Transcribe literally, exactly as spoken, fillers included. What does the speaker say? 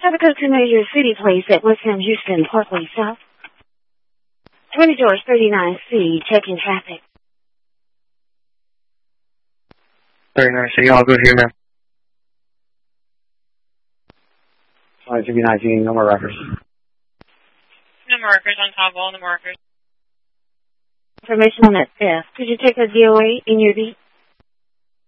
Traffic code to Major City Place at West End Houston Parkway South. twenty George thirty-nine C, checking traffic. thirty-nine C, all good here, ma'am. Alright, G B nineteen, no more records. No more records on top of all the markers. Information on that theft. Could you take a D O A in your beat?